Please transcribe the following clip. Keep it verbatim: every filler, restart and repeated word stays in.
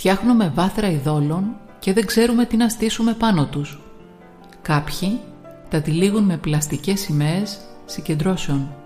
Φτιάχνουμε βάθρα ειδόλων και δεν ξέρουμε τι να στήσουμε πάνω τους. Κάποιοι τα τυλίγουν με πλαστικές σημαίες συγκεντρώσεων.